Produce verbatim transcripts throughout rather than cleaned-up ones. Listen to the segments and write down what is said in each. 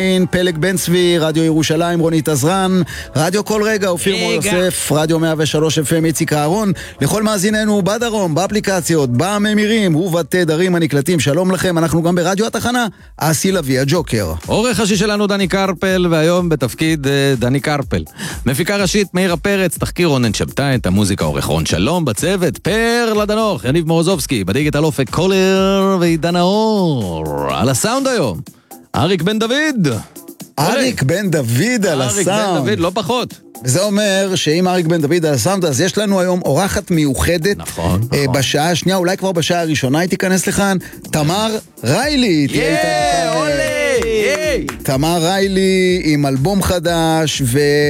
פלג בן צבי, רדיו ירושלים, רונית עזרן, רדיו כל רגע, אופיר מור יוסף, רדיו מאה ושלוש אף אם, איציק אהרון, לכל מאזיננו בדרום, באפליקציות, בממירים ובתדרים הנקלטים, שלום לכם, אנחנו גם ברדיו התחנה, אסי לוי הג'וקר. עורך ראשי שלנו דני קרפל, והיום בתפקיד דני קרפל. מפיקה ראשית מאירה פרץ, תחקיר רונן שבתאי, את המוזיקה עורך רון שלום, בצוות פר לדנוך, יניב מורוזובסקי, בדיגיטל אופק קולר ועידן האור. על הסאונד היום אריק בן דוד. אריק בן דוד על הסאונד. אריק בן דוד, לא פחות. וזה אומר שאם אריק בן דוד על הסאונד, אז יש לנו היום אורחת מיוחדת. נכון, אה, נכון. בשעה השנייה, אולי כבר בשעה הראשונה היא תיכנס לכאן. תמר ריילי. תהיה איתנו כאן. אולי! תמר ריילי עם אלבום חדש,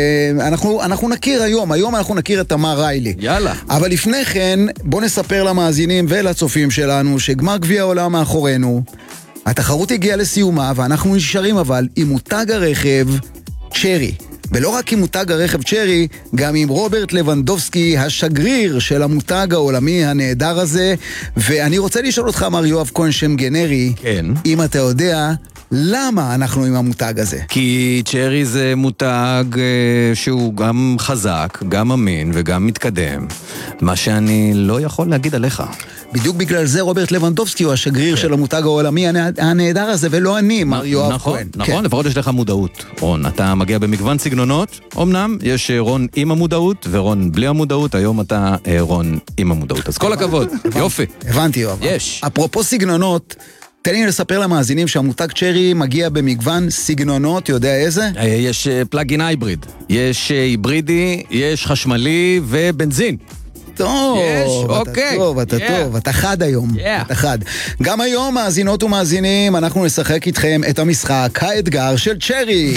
ואנחנו אנחנו נכיר היום, היום אנחנו נכיר את תמר ריילי. יאללה. אבל לפני כן, בוא נספר למאזינים ולצופים שלנו, שגמר גביע העולם מאחורינו, התחרות הגיעה לסיומה, ואנחנו נשארים אבל עם מותג הרכב צ'רי. ולא רק עם מותג הרכב צ'רי, גם עם רוברט לבנדובסקי, השגריר של המותג העולמי הנהדר הזה. ואני רוצה לשאול אותך, מר יואב כהן, שם גנרי, כן. אם אתה יודע למה אנחנו עם המותג הזה. כי צ'רי זה מותג אה, שהוא גם חזק, גם אמין וגם מתקדם. מה שאני לא יכול להגיד עליך. בדיוק בגלל זה רוברט לבנדובסקי הוא השגריר כן. של המותג העולמי הנהדר הזה, ולא אני, מר יואב נכון, כהן. נכון, כן. לפחות יש לך מודעות, רון. אתה מגיע במגוון סגנונות, אמנם יש רון עם המודעות ורון בלי המודעות, היום אתה רון עם המודעות. אז כל הכבוד, יופי. הבנתי, יואב. יש. אפרופו סגנונות, תן לי לספר למאזינים שהמותג צ'רי מגיע במגוון סגנונות, יודע איזה? יש פלאגין הייבריד, יש היברידי, יש חשמלי ובנזין. טוב, יש, אתה אוקיי. טוב, אתה Yeah. טוב, אתה חד היום, Yeah. אתה חד. גם היום, מאזינות ומאזינים, אנחנו נשחק איתכם את המשחק, האתגר של צ'רי.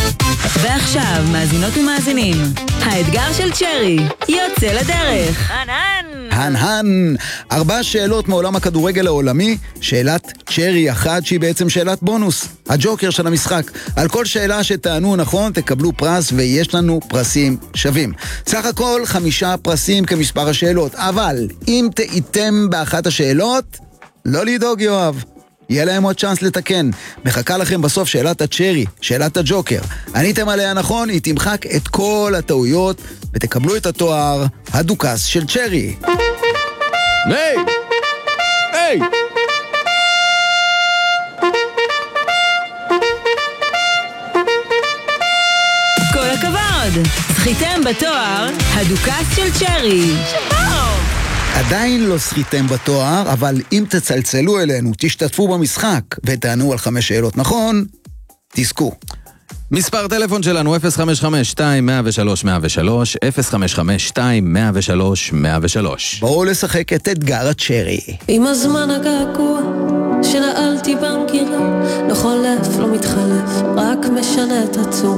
ועכשיו, מאזינות ומאזינים, האתגר של צ'רי יוצא לדרך. הנן! הנן, ארבע שאלות מעולם הכדורגל העולמי, שאלת צ'רי אחת שהיא בעצם שאלת בונוס, הג'וקר של המשחק. על כל שאלה שתענו נכון תקבלו פרס, ויש לנו פרסים שווים. סך הכל חמישה פרסים כמספר השאלות, אבל אם טעיתם באחת השאלות, לא לדאוג יואב, יהיה להם עוד צ'אנס לתקן. מחכה לכם בסוף שאלת הצ'רי, שאלת הג'וקר. עניתם עליה נכון, היא תמחק את כל הטעויות ותקבלו את התואר הדוכס של צ'רי. היי! היי! כל הכבוד! זכיתם בתואר הדוכס של צ'רי. עדיין לא זכיתם בתואר, אבל אם תצלצלו אלינו, תשתתפו במשחק ותענו על חמש שאלות נכון, תזכו. מספר טלפון שלנו אפס חמש חמש שתיים מאה ושלוש מאה ושלוש, אפס חמש חמש שתיים מאה ושלוש מאה ושלוש. בואו לשחק את אתגר הצ'רי. עם הזמן הגעגוע שנעלתי במגירה, לא חולף, לא מתחלף, רק משנה את הצורה.